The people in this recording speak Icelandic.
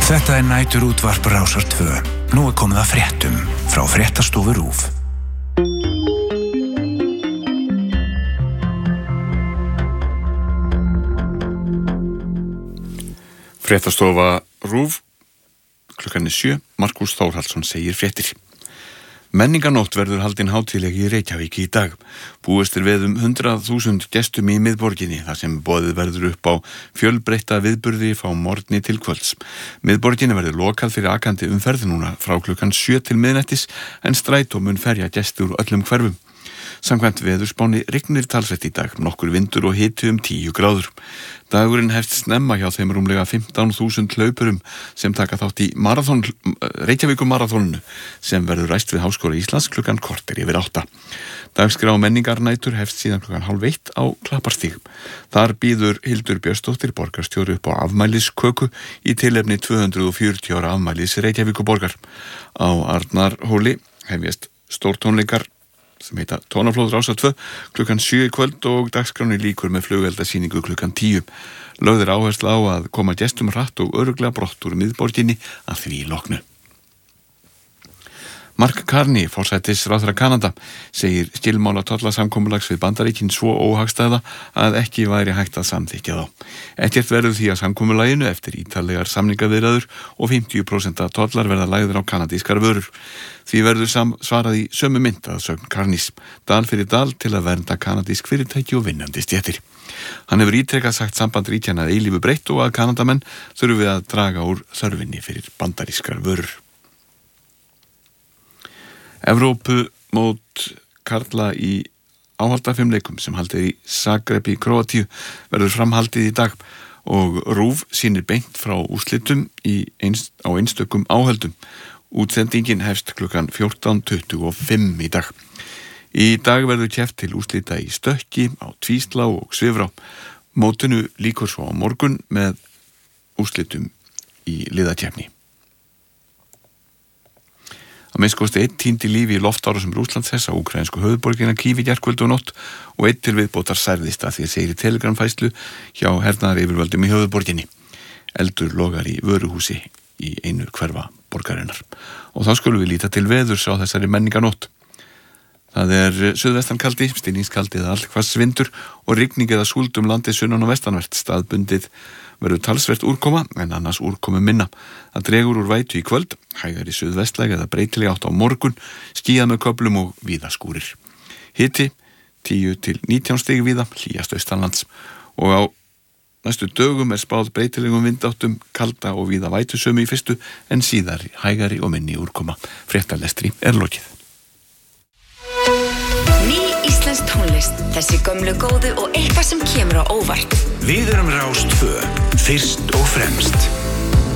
Þetta næturútvarp Rásar 2. Nú komið að fréttum frá fréttastofu RÚV. Fréttastofa RÚV, klukkan 7, Markús Þórhallsson segir fréttir. Menningarnótt verður haldin hátíðleg í Reykjavík í dag. Búist við 100.000 gestum í miðborginni, þar sem boðið verður upp á fjölbreytta viðburði frá morgni til kvölds. Miðborginni verður lokað fyrir akandi umferð núna frá klukkan 7 til miðnættis, en strætó mun ferja gesti úr öllum hverfum. Samkvæmt veðurspáni rignir talsvert í dag, nokkur vindur og hiti 10 gráður. Dagurinn hefst snemma hjá þeim rúmlega 15.000 hlaupurum sem taka þátt í Reykjavíkurmaraþoninu sem verður ræst við Háskóla Íslands klukkan korter yfir 8. Dagskrá menningarnætur hefst síðan klukkan 12:30 á Klapparstíg. Þar býður Hildur Björnsdóttir borgarstjóri upp á afmælisköku í tilefni 240 ára afmælis Reykjavíkurborgar. Á Arnarhóli hefjast stórtónleikar sem heita Tónaflóð Rásar 2 klukkan 7 í kvöld og dagskráni líkur með flugeldasýningu klukkan 10. Lögð áhersla á að koma gestum hratt og örugglega brott úr miðborginni að því loknu. Mark Carney, forsætisráðherra Kanada, segir skilmála tollasamkomulags við Bandaríkin svo óhagstæða að ekki væri hægt að samþykkja þá. Ekkert verður því að samkomulaginu eftir ítarlegar samningaviðræður og 50% af tollar verða lagðir á kanadískar vörur. Því verður svarað í sömu mynd að sögn Carneys, dal fyrir dal til að vernda kanadísk fyrirtæki og vinnandi stéttir. Hann hefur ítrekað sagt samband ríkjanna að eilífu breytt og að Kanadamenn þurfi að draga úr þörfinni fyrir bandarískar vörur. Evrópumót karla í áhaldafimleikum sem haldið í Zagreb í Króatíu verður framhaldið í dag og RÚV sýnir beint frá úrslitum á einstökum áhöldum. Útsendingin hefst klukkan 14:25 í dag. Í dag verður keppt til úrslita í stökki, á tvíslá og svifrá. Mótinu líkur svo á morgun með úrslitum í liðakeppni. Að minnst kosti 1 týndi lífi í loftárásum Rússlands á úkraínsku höfuðborgina Kýv í gærkvöld og nótt og 1 til viðbótar særðist að því að segir í telegramfærslu hjá hernaðaryfirvöldum í höfuðborginni. Eldur logar í vöruhúsi í einu hverfa borgarinnar. Og þá skulum við líta til veðurs á þessari menningarnótt. Það suðvestan kaldi, stinningskaldi eða allhvass vindur og rigning eða súld landið sunnan og vestanvert. Staðbundið verður talsvert úrkoma en annars úrkomu minna. Það dregur úr vætu í kvöld, hægari suðvestlæg eða breytileg átt á morgun, skýjað með köflum og víða skúrir. Hiti 10 til 19 stig víða, hlýjast austanlands og á næstu dögum spáð breytilegum vindáttum, kalda og víða vætusömu í fyrstu en síðar hægari og minni úrkoma. Fréttalestri lokið. Ný íslensk tónlist, þessi gömlu góðu og eitthvað sem kemur á óvart. Við erum Rás 2, fyrst og fremst.